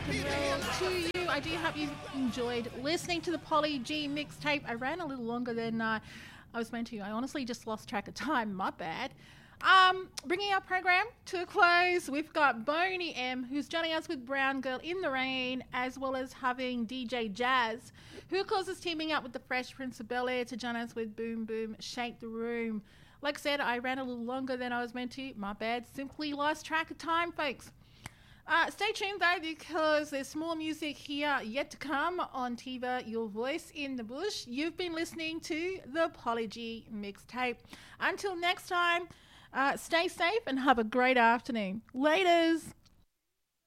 and roll to you. I do hope you enjoyed listening to the Polly G mixtape. I ran a little longer than I was meant to. I honestly just lost track of time. My bad. Bringing our program to a close, we've got Boney M, who's joining us with Brown Girl in the Rain, as well as having DJ Jazz, who of course is teaming up with the Fresh Prince of Bel-Air to join us with Boom Boom Shake the Room. Like I said, I ran a little longer than I was meant to. My bad. Simply lost track of time, folks. Stay tuned though, because there's more music here yet to come on TIVA, your voice in the bush. You've been listening to the Polly G mixtape. Until next time, stay safe and have a great afternoon. Laters.